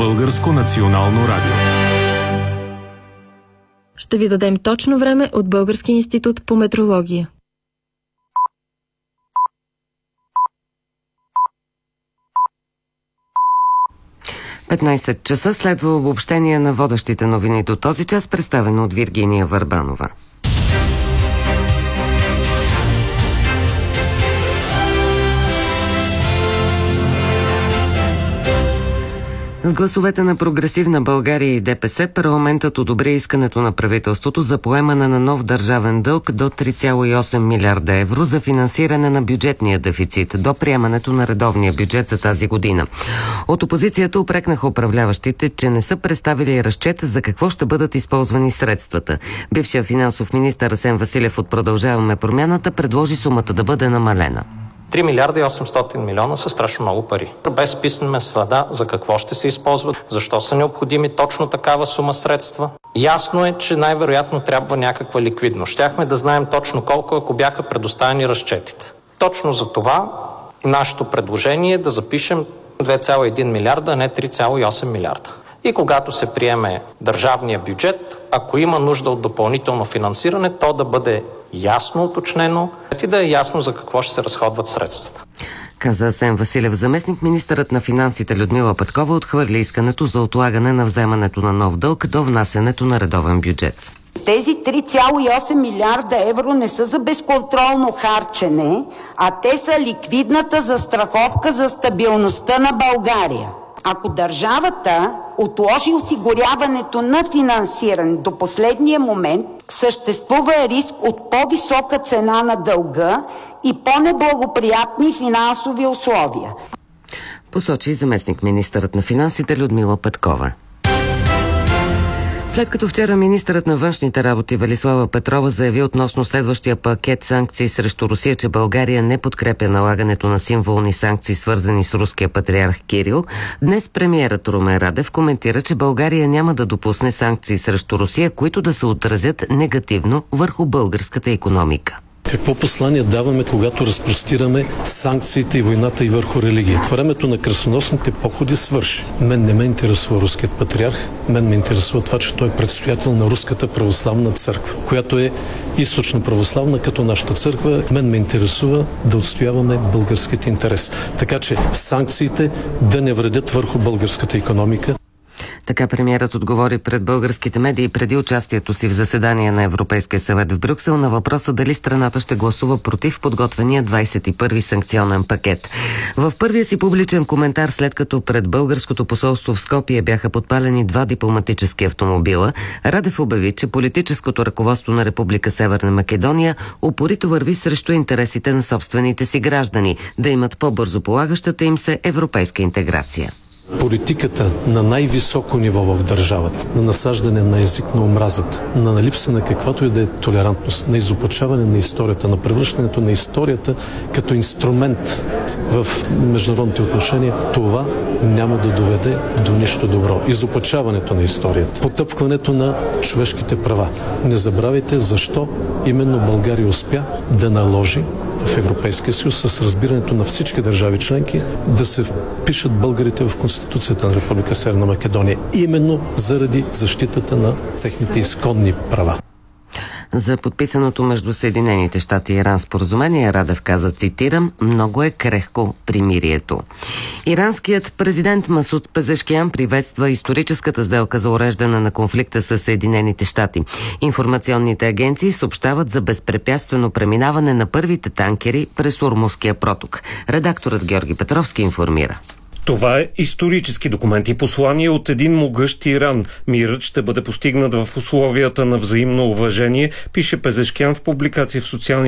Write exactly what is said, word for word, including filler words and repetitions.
Българско национално радио. Ще ви дадем точно време от Българския институт по метрология. петнайсет часа следва обобщение на водещите новини до този час, представено от Виргиния Върбанова. С гласовете на Прогресивна България и ДПС парламентът одобри искането на правителството за поемане на нов държавен дълг до три цяло и осем милиарда евро за финансиране на бюджетния дефицит до приемането на редовния бюджет за тази година. От опозицията упрекнаха управляващите, че не са представили разчет за какво ще бъдат използвани средствата. Бившият финансов министър Асен Василев от Продължаваме промяната предложи сумата да бъде намалена. три милиарда и осемстотин милиона са страшно много пари. Без писане следа за какво ще се използват, защо са необходими точно такава сума средства. Ясно е, че най-вероятно трябва някаква ликвидност. Щяхме да знаем точно колко, ако бяха предоставени разчетите. Точно за това нашето предложение е да запишем две цяло и един милиарда, а не три цяло и осем милиарда. И когато се приеме държавния бюджет, ако има нужда от допълнително финансиране, то да бъде ясно уточнено и да е ясно за какво ще се разходват средствата. Каза Асен Василев. Заместник министърът на финансите Людмила Петкова отхвърли искането за отлагане на вземането на нов дълг до внасянето на редовен бюджет. Тези три цяло и осем милиарда евро не са за безконтролно харчене, а те са ликвидната застраховка за стабилността на България. Ако държавата отложи осигуряването на финансиране до последния момент, съществува риск от по-висока цена на дълга и по-неблагоприятни финансови условия. Посочи заместник министърът на финансите Людмила Петкова. След като вчера министърът на външните работи Велислава Петрова заяви относно следващия пакет санкции срещу Русия, че България не подкрепя налагането на символни санкции, свързани с руския патриарх Кирил, днес премиерът Румен Радев коментира, че България няма да допусне санкции срещу Русия, които да се отразят негативно върху българската икономика. Какво послание даваме, когато разпростираме санкциите и войната и върху религията? Времето на кръстоносните походи свърши. Мен не ме интересува руският патриарх, мен ме интересува това, че той е предстоятел на Руската православна църква, която е източно православна като нашата църква. Мен ме интересува да отстояваме българските интерес. Така че санкциите да не вредят върху българската икономика. Така премиерът отговори пред българските медии преди участието си в заседание на Европейския съвет в Брюксел на въпроса дали страната ще гласува против подготвения двадесет и първи санкционен пакет. В първия си публичен коментар, след като пред българското посолство в Скопие бяха подпалени два дипломатически автомобила, Радев обяви, че политическото ръководство на Република Северна Македония упорито върви срещу интересите на собствените си граждани да имат по-бързо полагащата им се европейска интеграция. Политиката на най-високо ниво в държавата, на насаждане на език на омразата, на липса на каквато и да е толерантност, на изопачаване на историята, на превръщането на историята като инструмент в международните отношения, това няма да доведе до нищо добро. Изопачаването на историята, потъпкването на човешките права. Не забравяйте защо именно България успя да наложи в Европейския съюз с разбирането на всички държави членки да се пишат българите в Конституцията на Република Северна Македония, именно заради защитата на техните изконни права. За подписаното между Съединените щати и Иран споразумение Радев каза, цитирам, много е крехко примирието. Иранският президент Масуд Пезешкиян приветства историческата сделка за уреждане на конфликта с Съединените щати. Информационните агенции съобщават за безпрепятствено преминаване на първите танкери през Ормузския проток. Редакторът Георги Петровски информира. Това е исторически документ и послание от един могъщ Иран. Мирът ще бъде постигнат в условията на взаимно уважение, пише Пезешкиян в публикация в социални